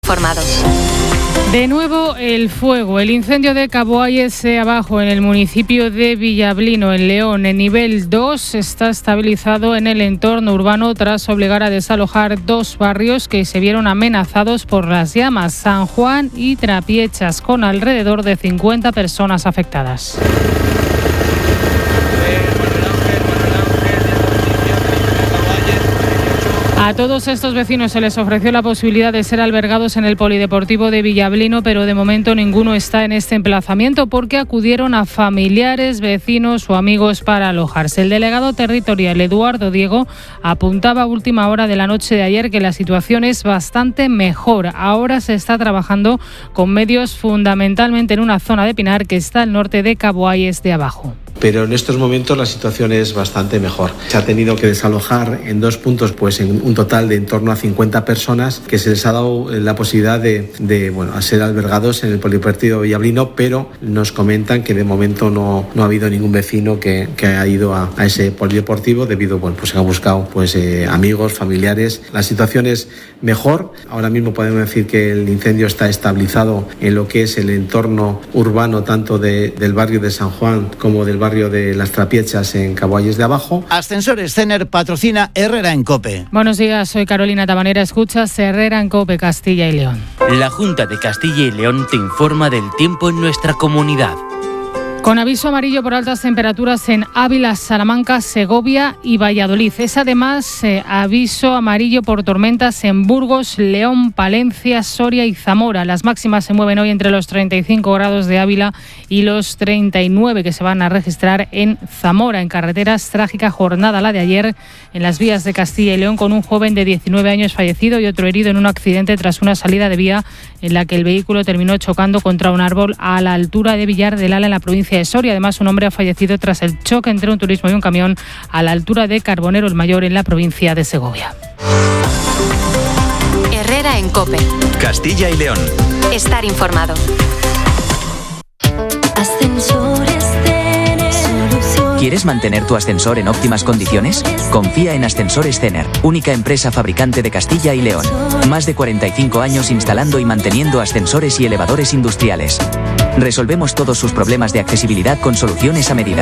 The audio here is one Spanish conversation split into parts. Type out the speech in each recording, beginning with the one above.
informado. De nuevo el fuego. El incendio de Caboalles de Abajo en el municipio de Villablino, en León, en nivel 2, está estabilizado en el entorno urbano tras obligar a desalojar 2 barrios que se vieron amenazados por las llamas, San Juan y Trapiechas, con alrededor de 50 personas afectadas. A todos estos vecinos se les ofreció la posibilidad de ser albergados en el polideportivo de Villablino, pero de momento ninguno está en este emplazamiento porque acudieron a familiares, vecinos o amigos para alojarse. El delegado territorial Eduardo Diego apuntaba a última hora de la noche de ayer que la situación es bastante mejor. Ahora se está trabajando con medios fundamentalmente en una zona de Pinar que está al norte de Caboalles de Abajo. Pero en estos momentos la situación es bastante mejor. Se ha tenido que desalojar en 2 puntos, pues en un total de en torno a 50 personas, que se les ha dado la posibilidad de ser albergados en el polideportivo Villablino, pero nos comentan que de momento no ha habido ningún vecino que haya ido a ese polideportivo debido, pues han buscado amigos, familiares. La situación es mejor. Ahora mismo podemos decir que el incendio está estabilizado en lo que es el entorno urbano, tanto del barrio de San Juan como del barrio de Las Trapiechas en Caboalles de Abajo. Ascensores Cener patrocina Herrera en COPE. Buenos días, soy Carolina Tabanera. Escuchas Herrera en COPE, Castilla y León. La Junta de Castilla y León te informa del tiempo en nuestra comunidad. Con aviso amarillo por altas temperaturas en Ávila, Salamanca, Segovia y Valladolid. Es además aviso amarillo por tormentas en Burgos, León, Palencia, Soria y Zamora. Las máximas se mueven hoy entre los 35 grados de Ávila y los 39 que se van a registrar en Zamora. En carreteras, trágica jornada la de ayer en las vías de Castilla y León, con un joven de 19 años fallecido y otro herido en un accidente tras una salida de vía en la que el vehículo terminó chocando contra un árbol a la altura de Villar del Ala, en la provincia de Soria. Además, un hombre ha fallecido tras el choque entre un turismo y un camión a la altura de Carbonero el Mayor, en la provincia de Segovia. Herrera en COPE. Castilla y León. Estar informado. ¿Quieres mantener tu ascensor en óptimas condiciones? Confía en Ascensores Cener, única empresa fabricante de Castilla y León. Más de 45 años instalando y manteniendo ascensores y elevadores industriales. Resolvemos todos sus problemas de accesibilidad con soluciones a medida.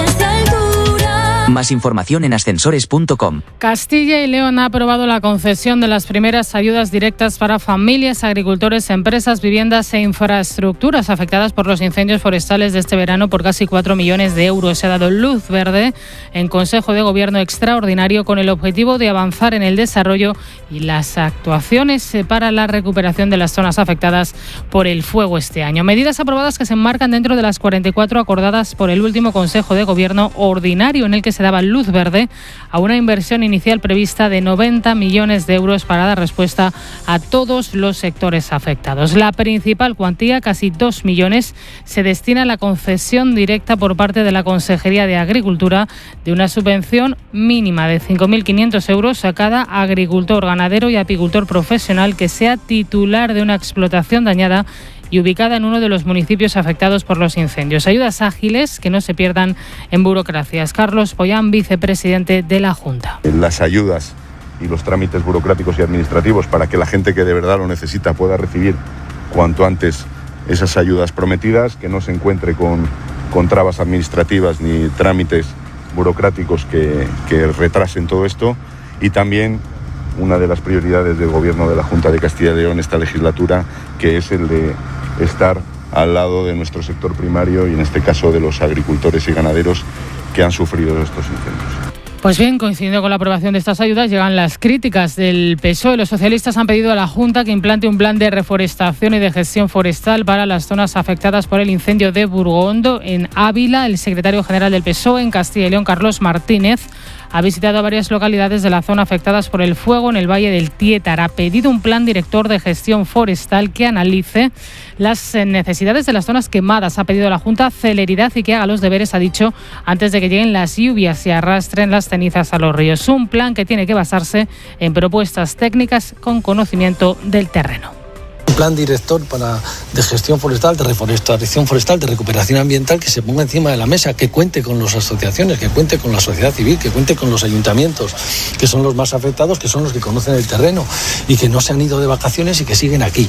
Más información en ascensores.com. Castilla y León ha aprobado la concesión de las primeras ayudas directas para familias, agricultores, empresas, viviendas e infraestructuras afectadas por los incendios forestales de este verano por casi 4 millones de euros. Se ha dado luz verde en Consejo de Gobierno extraordinario con el objetivo de avanzar en el desarrollo y las actuaciones para la recuperación de las zonas afectadas por el fuego este año. Medidas aprobadas que se enmarcan dentro de las 44 acordadas por el último Consejo de Gobierno ordinario, en el que se daba luz verde a una inversión inicial prevista de 90 millones de euros para dar respuesta a todos los sectores afectados. La principal cuantía, casi 2 millones, se destina a la concesión directa por parte de la Consejería de Agricultura de una subvención mínima de 5.500 euros a cada agricultor, ganadero y apicultor profesional que sea titular de una explotación dañada y ubicada en uno de los municipios afectados por los incendios. Ayudas ágiles que no se pierdan en burocracias. Carlos Pollán, vicepresidente de la Junta. Las ayudas y los trámites burocráticos y administrativos para que la gente que de verdad lo necesita pueda recibir cuanto antes esas ayudas prometidas, que no se encuentre con trabas administrativas ni trámites burocráticos que retrasen todo esto. Y también una de las prioridades del Gobierno de la Junta de Castilla y León esta legislatura, que es el de estar al lado de nuestro sector primario y en este caso de los agricultores y ganaderos que han sufrido estos incendios. Pues bien, coincidiendo con la aprobación de estas ayudas, llegan las críticas del PSOE. Los socialistas han pedido a la Junta que implante un plan de reforestación y de gestión forestal para las zonas afectadas por el incendio de Burgondo, en Ávila. El secretario general del PSOE en Castilla y León, Carlos Martínez, ha visitado varias localidades de la zona afectadas por el fuego en el Valle del Tiétar. Ha pedido un plan director de gestión forestal que analice las necesidades de las zonas quemadas. Ha pedido a la Junta celeridad y que haga los deberes, ha dicho, antes de que lleguen las lluvias y arrastren las cenizas a los ríos. Un plan que tiene que basarse en propuestas técnicas con conocimiento del terreno. Un plan director de gestión forestal, de reforestación forestal, de recuperación ambiental que se ponga encima de la mesa, que cuente con las asociaciones, que cuente con la sociedad civil, que cuente con los ayuntamientos, que son los más afectados, que son los que conocen el terreno y que no se han ido de vacaciones y que siguen aquí.